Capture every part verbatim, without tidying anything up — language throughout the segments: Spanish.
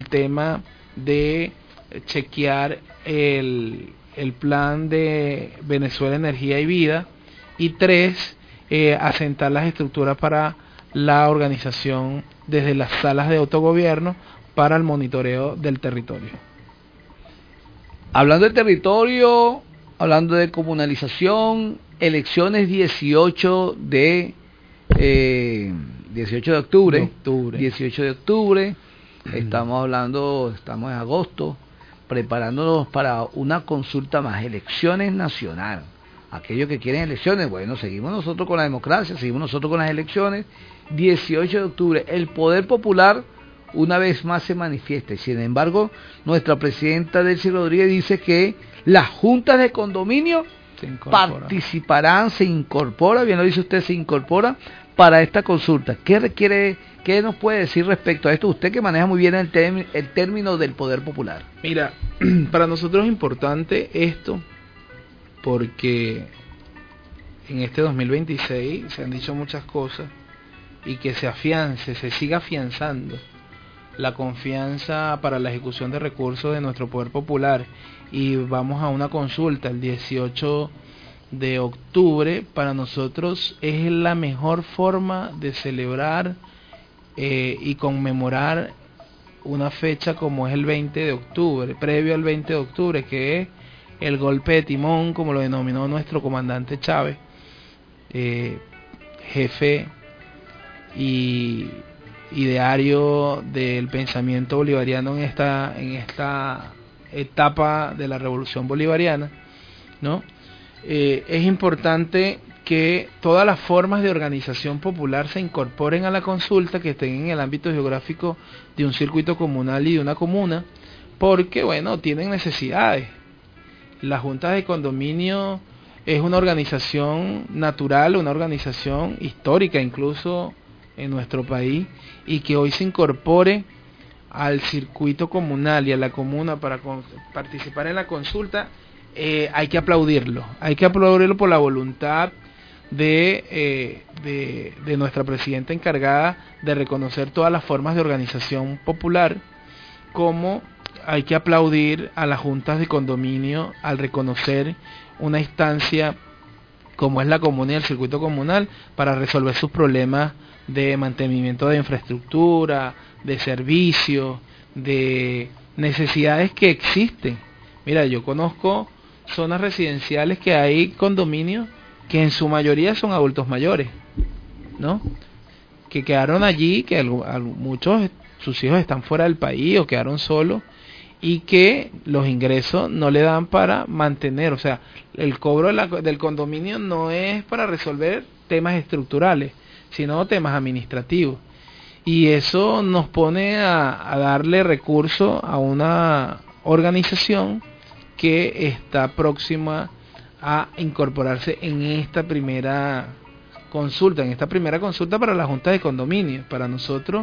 tema de chequear el, el plan de Venezuela Energía y Vida, y tres, eh, asentar las estructuras para la organización desde las salas de autogobierno para el monitoreo del territorio. Hablando de territorio, hablando de comunalización, elecciones dieciocho de eh, dieciocho de octubre, de octubre. dieciocho de octubre, estamos hablando, estamos en agosto, preparándonos para una consulta más, elecciones nacionales. Aquellos que quieren elecciones, bueno, seguimos nosotros con la democracia, seguimos nosotros con las elecciones. dieciocho de octubre, el poder popular una vez más se manifiesta. Y sin embargo, nuestra presidenta Delcy Rodríguez dice que las juntas de condominio participarán, se incorpora, bien lo dice usted, se incorpora para esta consulta. ¿Qué requiere, qué nos puede decir respecto a esto? Usted que maneja muy bien el, tem- el término del poder popular. Mira, para nosotros es importante esto porque en este dos mil veintiséis se han dicho muchas cosas, y que se afiance, se siga afianzando la confianza para la ejecución de recursos de nuestro poder popular, y vamos a una consulta el dieciocho de octubre. Para nosotros es la mejor forma de celebrar eh, y conmemorar una fecha como es el veinte de octubre, previo al veinte de octubre, que es el golpe de timón, como lo denominó nuestro comandante Chávez, eh, jefe y ideario del pensamiento bolivariano en esta en esta etapa de la revolución bolivariana, ¿no? Eh, es importante que todas las formas de organización popular se incorporen a la consulta, que estén en el ámbito geográfico de un circuito comunal y de una comuna, porque bueno, tienen necesidades. La Junta de Condominio es una organización natural, una organización histórica incluso en nuestro país, y que hoy se incorpore al circuito comunal y a la comuna para con, participar en la consulta, eh, hay que aplaudirlo, hay que aplaudirlo por la voluntad de, eh, de, de nuestra presidenta encargada de reconocer todas las formas de organización popular, como hay que aplaudir a las juntas de condominio al reconocer una instancia como es la comuna y el circuito comunal para resolver sus problemas de mantenimiento de infraestructura, de servicios, de necesidades que existen. Mira, yo conozco zonas residenciales que hay condominios que en su mayoría son adultos mayores, ¿no? Que quedaron allí, que muchos, sus hijos están fuera del país o quedaron solos, y que los ingresos no le dan para mantener, o sea, el cobro de la, del condominio no es para resolver temas estructurales, sino temas administrativos, y eso nos pone a, a darle recursos a una organización que está próxima a incorporarse en esta primera consulta, en esta primera consulta para la Junta de Condominio. Para nosotros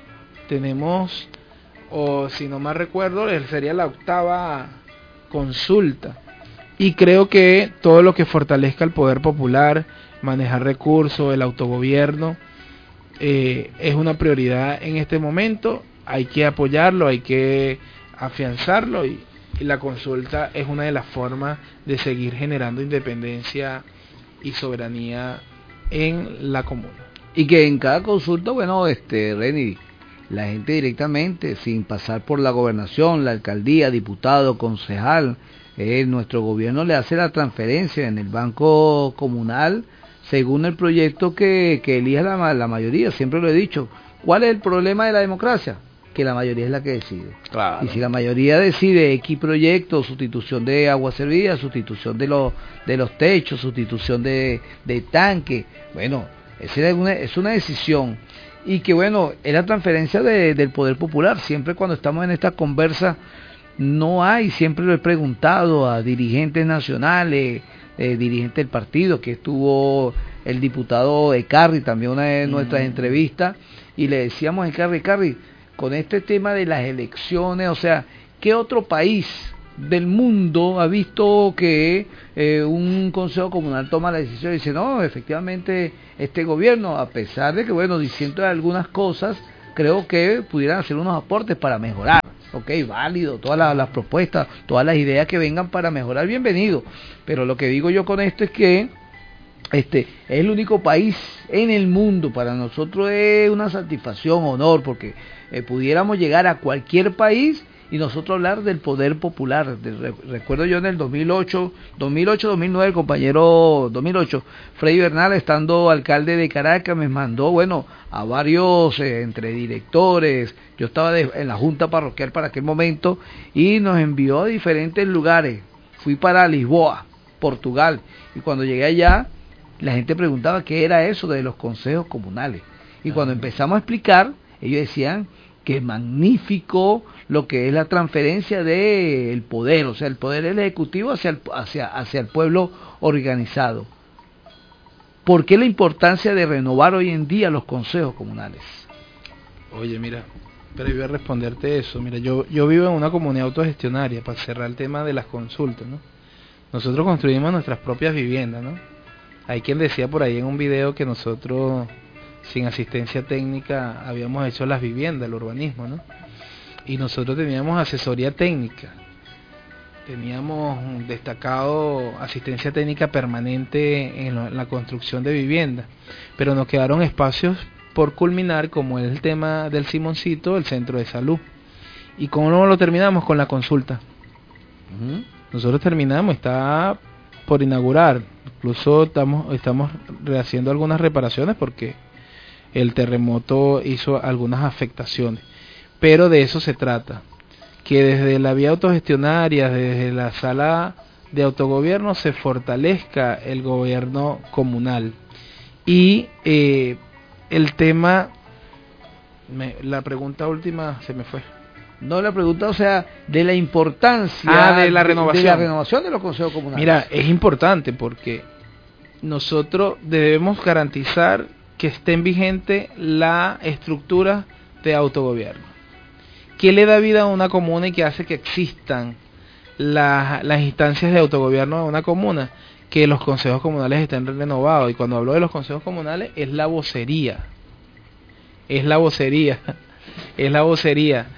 tenemos, o si no mal recuerdo, sería la octava consulta, y creo que todo lo que fortalezca el poder popular, manejar recursos, el autogobierno, eh, es una prioridad en este momento. Hay que apoyarlo, hay que afianzarlo, y, y la consulta es una de las formas de seguir generando independencia y soberanía en la comuna. Y que en cada consulta, bueno, este Reni, la gente directamente, sin pasar por la gobernación, la alcaldía, diputado, concejal, eh, nuestro gobierno le hace la transferencia en el banco comunal según el proyecto que, que elija la, la mayoría. Siempre lo he dicho. ¿Cuál es el problema de la democracia? Que la mayoría es la que decide. Claro. Y si la mayoría decide X proyecto, sustitución de agua servida, sustitución de los de los techos, sustitución de, de tanques, bueno, esa es una, es una decisión. Y que bueno, es la transferencia de, del poder popular. Siempre cuando estamos en esta conversa, no hay, siempre lo he preguntado a dirigentes nacionales, eh, dirigentes del partido, que estuvo el diputado Ecarri, también una de nuestras mm. entrevistas, y le decíamos a Ecarri, Ecarri, con este tema de las elecciones, o sea, ¿qué otro país del mundo ha visto que eh, un consejo comunal toma la decisión y dice, no, efectivamente, este gobierno, a pesar de que, bueno, diciendo algunas cosas, creo que pudieran hacer unos aportes para mejorar. Ok, válido, todas las, las propuestas, todas las ideas que vengan para mejorar, bienvenido. Pero lo que digo yo con esto es que este es el único país en el mundo, para nosotros es una satisfacción, honor, porque eh, pudiéramos llegar a cualquier país y nosotros hablar del poder popular. De, recuerdo yo en el dos mil ocho, dos mil ocho, dos mil nueve, el compañero dos mil ocho, Freddy Bernal, estando alcalde de Caracas, me mandó, bueno, a varios, eh, entre directores, yo estaba de, en la junta parroquial para aquel momento, y nos envió a diferentes lugares. Fui para Lisboa, Portugal, y cuando llegué allá, la gente preguntaba qué era eso de los consejos comunales, y cuando empezamos a explicar, ellos decían que magnífico lo que es la transferencia del poder, o sea, el poder del ejecutivo hacia el, hacia, hacia el pueblo organizado. ¿Por qué la importancia de renovar hoy en día los consejos comunales? Oye, mira, pero iba a responderte eso. Mira, yo, yo vivo en una comunidad autogestionaria, para cerrar el tema de las consultas, ¿no? Nosotros construimos nuestras propias viviendas, ¿no? Hay quien decía por ahí en un video que nosotros, sin asistencia técnica, habíamos hecho las viviendas, el urbanismo, ¿no? Y nosotros teníamos asesoría técnica, teníamos destacado asistencia técnica permanente en, lo, en la construcción de viviendas, pero nos quedaron espacios por culminar, como es el tema del Simoncito, el centro de salud. ¿Y cómo lo terminamos? Con la consulta. Uh-huh. Nosotros terminamos, está por inaugurar, incluso estamos, estamos haciendo algunas reparaciones porque el terremoto hizo algunas afectaciones, pero de eso se trata, que desde la vía autogestionaria, desde la sala de autogobierno, se fortalezca el gobierno comunal. Y eh, el tema, me, la pregunta última se me fue. No, la pregunta, o sea, de la importancia ah, de la renovación de, de la renovación de los consejos comunales. Mira, es importante porque nosotros debemos garantizar que estén vigente la estructura de autogobierno. ¿Qué le da vida a una comuna y qué hace que existan la, las instancias de autogobierno de una comuna? Que los consejos comunales estén renovados. Y cuando hablo de los consejos comunales, es la vocería. Es la vocería. Es la vocería.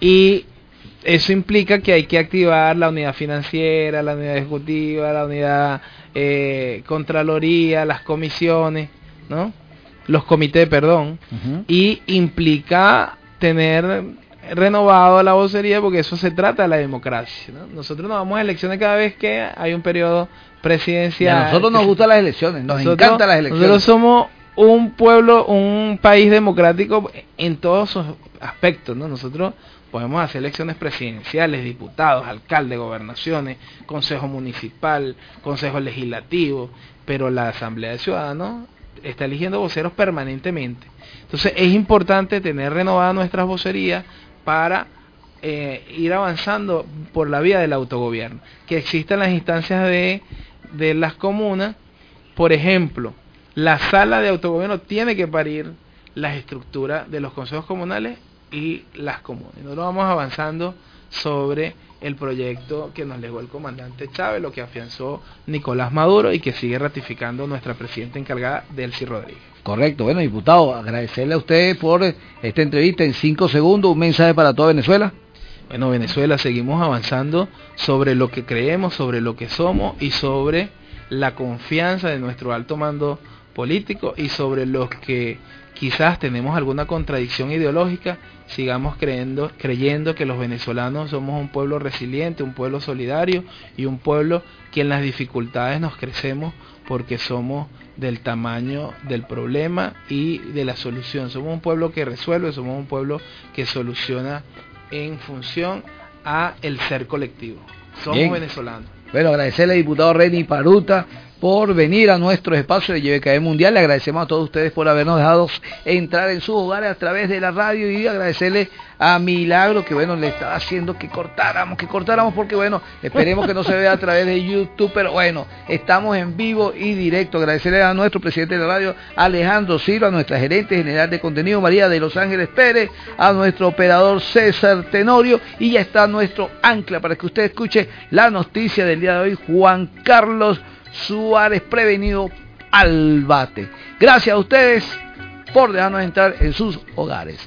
Y eso implica que hay que activar la unidad financiera, la unidad ejecutiva, la unidad eh, contraloría, las comisiones, ¿no? Los comités, perdón, uh-huh. Y implica tener renovado la vocería, porque eso se trata de la democracia, ¿no? Nosotros nos vamos a elecciones cada vez que hay un periodo presidencial. Y a nosotros nos gustan las elecciones, nos nosotros, encantan las elecciones. Nosotros somos un pueblo, un país democrático en todos sus aspectos, ¿no? Nosotros podemos hacer elecciones presidenciales, diputados, alcaldes, gobernaciones, consejo municipal, consejo legislativo, pero la Asamblea de Ciudadanos está eligiendo voceros permanentemente. Entonces es importante tener renovadas nuestras vocerías para eh, ir avanzando por la vía del autogobierno, que existan las instancias de, de las comunas. Por ejemplo, la sala de autogobierno tiene que parir las estructuras de los consejos comunales y las comunas. Nosotros vamos avanzando sobre el proyecto que nos legó el comandante Chávez, lo que afianzó Nicolás Maduro y que sigue ratificando nuestra presidenta encargada, Delcy Rodríguez. Correcto. Bueno, diputado, agradecerle a usted por esta entrevista en cinco segundos, un mensaje para toda Venezuela. Bueno, Venezuela, seguimos avanzando sobre lo que creemos, sobre lo que somos y sobre la confianza de nuestro alto mando político, y sobre los que quizás tenemos alguna contradicción ideológica, sigamos creyendo, creyendo que los venezolanos somos un pueblo resiliente, un pueblo solidario y un pueblo que en las dificultades nos crecemos porque somos del tamaño del problema y de la solución. Somos un pueblo que resuelve, somos un pueblo que soluciona en función a el ser colectivo. Somos Bien. venezolanos. Bueno, agradecerle al diputado Reni Paruta por venir a nuestro espacio de Y B K E Mundial. Le agradecemos a todos ustedes por habernos dejado entrar en sus hogares a través de la radio, y agradecerle a Milagro, que bueno, le estaba haciendo que cortáramos, que cortáramos, porque bueno, esperemos que no se vea a través de YouTube, pero bueno, estamos en vivo y directo. Agradecerle a nuestro presidente de la radio, Alejandro Silva, a nuestra gerente general de contenido, María de Los Ángeles Pérez, a nuestro operador César Tenorio, y ya está nuestro ancla para que usted escuche la noticia del día de hoy, Juan Carlos Suárez, prevenido al bate. Gracias a ustedes por dejarnos entrar en sus hogares.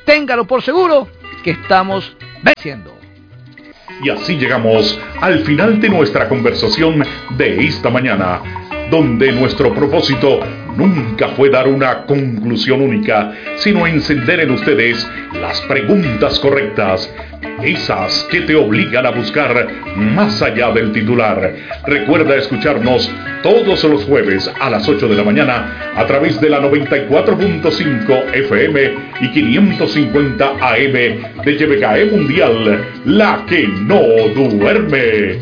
téngalo por seguro que estamos venciendo. Y así llegamos al final de nuestra conversación de esta mañana, donde nuestro propósito nunca fue dar una conclusión única, sino encender en ustedes las preguntas correctas, esas que te obligan a buscar más allá del titular. Recuerda escucharnos todos los jueves a las ocho de la mañana a través de la noventa y cuatro punto cinco F M y quinientos cincuenta A M de Y B K E Mundial, la que no duerme.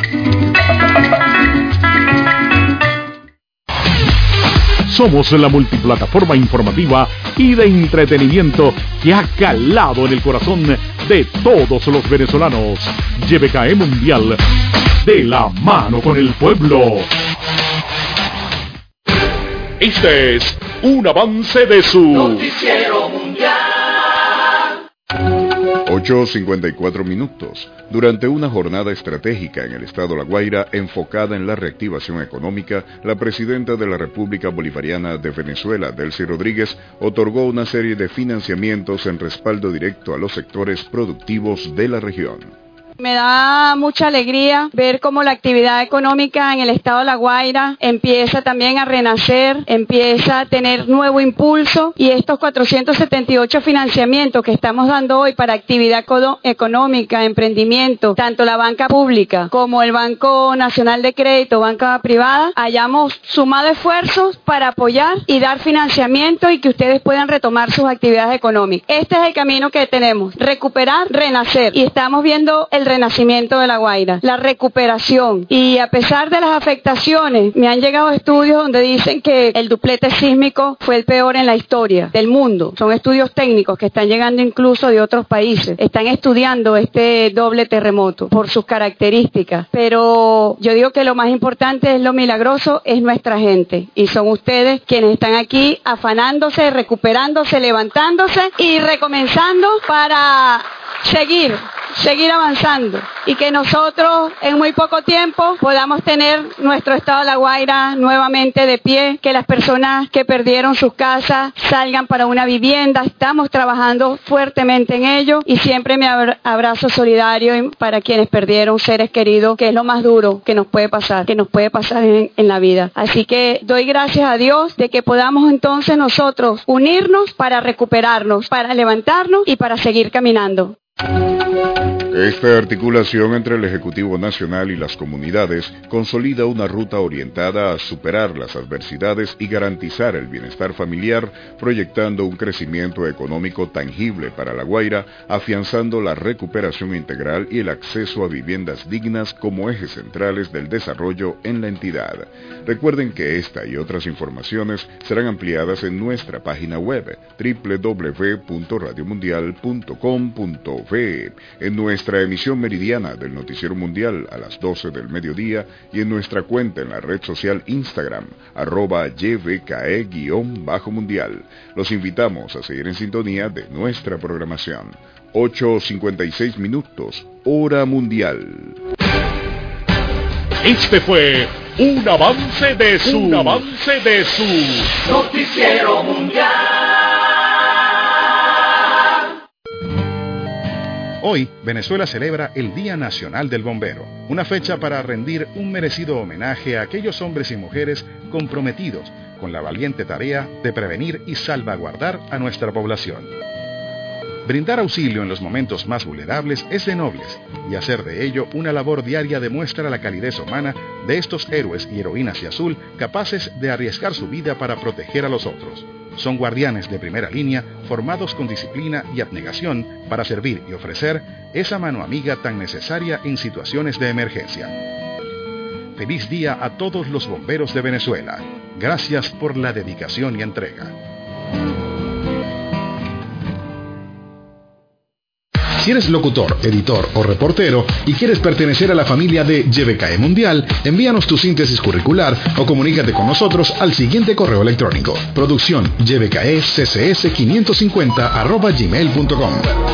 Somos la multiplataforma informativa y de entretenimiento que ha calado en el corazón de todos los venezolanos. Y B K E Mundial, de la mano con el pueblo. Este es un avance de su Noticiero Mundial. ocho cincuenta y cuatro minutos. Durante una jornada estratégica en el estado La Guaira enfocada en la reactivación económica, la presidenta de la República Bolivariana de Venezuela, Delcy Rodríguez, otorgó una serie de financiamientos en respaldo directo a los sectores productivos de la región. Me da mucha alegría ver cómo la actividad económica en el estado de La Guaira empieza también a renacer, empieza a tener nuevo impulso, y estos cuatrocientos setenta y ocho financiamientos que estamos dando hoy para actividad económica, emprendimiento, tanto la banca pública como el Banco Nacional de Crédito, banca privada, hayamos sumado esfuerzos para apoyar y dar financiamiento y que ustedes puedan retomar sus actividades económicas. Este es el camino que tenemos, recuperar, renacer, y estamos viendo el renacimiento de La Guaira, la recuperación. Y a pesar de las afectaciones, me han llegado estudios donde dicen que el duplete sísmico fue el peor en la historia del mundo. Son estudios técnicos que están llegando incluso de otros países. Están estudiando este doble terremoto por sus características. Pero yo digo que lo más importante es lo milagroso, es nuestra gente. Y son ustedes quienes están aquí afanándose, recuperándose, levantándose y recomenzando para seguir, seguir avanzando, y que nosotros en muy poco tiempo podamos tener nuestro estado de La Guaira nuevamente de pie, que las personas que perdieron sus casas salgan para una vivienda. Estamos trabajando fuertemente en ello, y siempre mi abrazo solidario para quienes perdieron seres queridos, que es lo más duro que nos puede pasar, que nos puede pasar en, en la vida. Así que doy gracias a Dios de que podamos entonces nosotros unirnos para recuperarnos, para levantarnos y para seguir caminando. Esta articulación entre el Ejecutivo Nacional y las comunidades consolida una ruta orientada a superar las adversidades y garantizar el bienestar familiar, proyectando un crecimiento económico tangible para La Guaira, afianzando la recuperación integral y el acceso a viviendas dignas como ejes centrales del desarrollo en la entidad. Recuerden que esta y otras informaciones serán ampliadas en nuestra página web doble u doble u doble u punto radio mundial punto com punto be, en nuestra emisión meridiana del Noticiero Mundial a las doce del mediodía, y en nuestra cuenta en la red social Instagram, arroba Y B K E guión bajo mundial. Los invitamos a seguir en sintonía de nuestra programación. ocho cincuenta y seis minutos, hora mundial. Este fue un avance de su, un avance de su Noticiero Mundial. Hoy, Venezuela celebra el Día Nacional del Bombero, una fecha para rendir un merecido homenaje a aquellos hombres y mujeres comprometidos con la valiente tarea de prevenir y salvaguardar a nuestra población. Brindar auxilio en los momentos más vulnerables es de nobles, y hacer de ello una labor diaria demuestra la calidez humana de estos héroes y heroínas de azul capaces de arriesgar su vida para proteger a los otros. Son guardianes de primera línea, formados con disciplina y abnegación para servir y ofrecer esa mano amiga tan necesaria en situaciones de emergencia. Feliz día a todos los bomberos de Venezuela. Gracias por la dedicación y entrega. Si eres locutor, editor o reportero y quieres pertenecer a la familia de Y B K E Mundial, envíanos tu síntesis curricular o comunícate con nosotros al siguiente correo electrónico: producción y b k e c c s quinientos cincuenta arroba gmail punto com.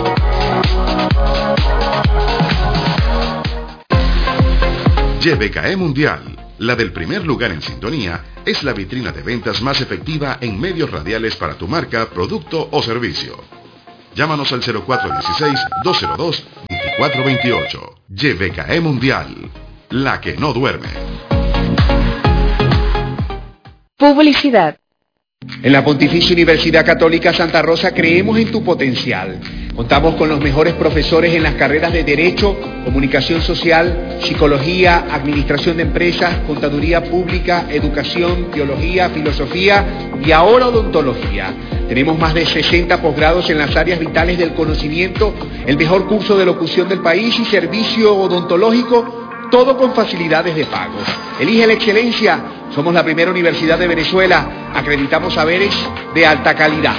Y B K E Mundial, la del primer lugar en sintonía, es la vitrina de ventas más efectiva en medios radiales para tu marca, producto o servicio. Llámanos al cero cuatro uno seis, dos cero dos, dos cuatro dos ocho. Y V K E Mundial, la que no duerme. Publicidad. En la Pontificia Universidad Católica Santa Rosa creemos en tu potencial. Contamos con los mejores profesores en las carreras de Derecho, Comunicación Social, Psicología, Administración de Empresas, Contaduría Pública, Educación, Teología, Filosofía y ahora Odontología. Tenemos más de sesenta posgrados en las áreas vitales del conocimiento, el mejor curso de locución del país y servicio odontológico, todo con facilidades de pago. Elige la excelencia. Somos la primera universidad de Venezuela. Acreditamos saberes de alta calidad.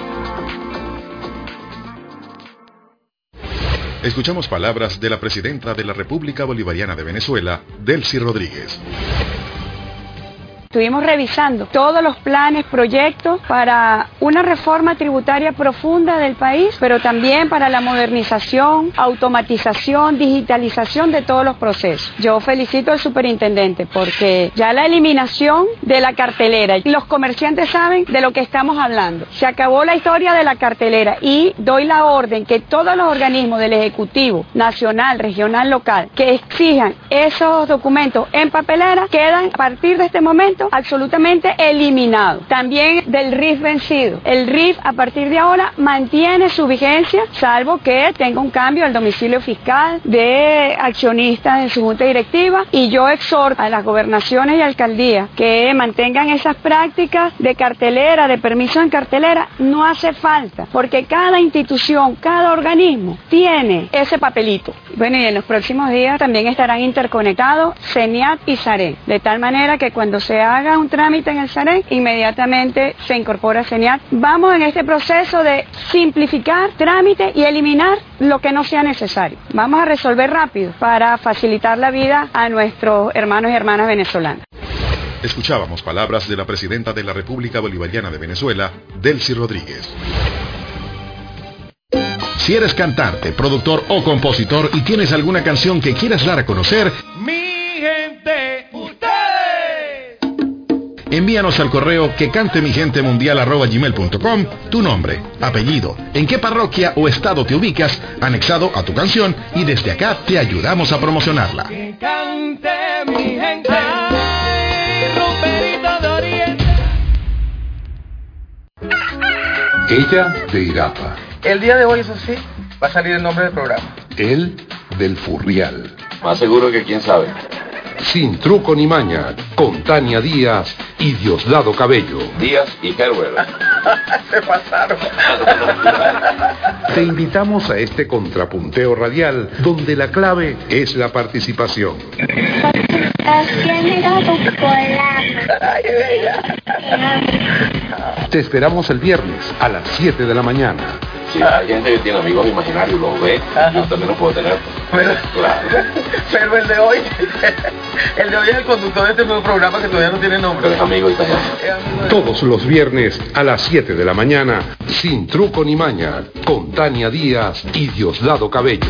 Escuchamos palabras de la presidenta de la República Bolivariana de Venezuela, Delcy Rodríguez. Estuvimos revisando todos los planes, proyectos para una reforma tributaria profunda del país, pero también para la modernización, automatización, digitalización de todos los procesos. Yo felicito al superintendente porque ya la eliminación de la cartelera, y los comerciantes saben de lo que estamos hablando. Se acabó la historia de la cartelera y doy la orden que todos los organismos del Ejecutivo, nacional, regional, local, que exijan esos documentos en papelera, quedan a partir de este momento absolutamente eliminado. También del R I F vencido. El R I F a partir de ahora mantiene su vigencia, salvo que tenga un cambio al domicilio fiscal de accionistas en su junta directiva, y yo exhorto a las gobernaciones y alcaldías que mantengan esas prácticas de cartelera, de permiso en cartelera. No hace falta, porque cada institución, cada organismo tiene ese papelito. Bueno, y en los próximos días también estarán interconectados CENIAT y SAREN, de tal manera que cuando se haga un trámite en el SAREN, inmediatamente se incorpora CENIAT. Vamos en este proceso de simplificar trámite y eliminar lo que no sea necesario. Vamos a resolver rápido para facilitar la vida a nuestros hermanos y hermanas venezolanas. Escuchábamos palabras de la presidenta de la República Bolivariana de Venezuela, Delcy Rodríguez. Si eres cantante, productor o compositor y tienes alguna canción que quieras dar a conocer, mi gente, ustedes. Envíanos al correo que cante mi gente mundial arroba gmail punto com tu nombre, apellido, en qué parroquia o estado te ubicas, anexado a tu canción, y desde acá te ayudamos a promocionarla. Que cante mi gente. Ay, Ruperito de Oriente. Ella de Irapa. El día de hoy, eso sí, va a salir el nombre del programa. Él del Furrial. Más seguro que quién sabe. Sin truco ni maña, con Tania Díaz y Diosdado Cabello. Díaz y Herbert. Se pasaron. Te invitamos a este contrapunteo radial, donde la clave es la participación. Te esperamos el viernes a las siete de la mañana. Sí, hay gente que tiene amigos imaginarios, los ve, yo también los puedo tener. Pero, claro. Pero el de hoy, el de hoy es el conductor de este nuevo programa que todavía no tiene nombre. Pero es amigo italiano. Todos los viernes a las siete de la mañana, Sin truco ni maña, con Tania Díaz y Diosdado Cabello.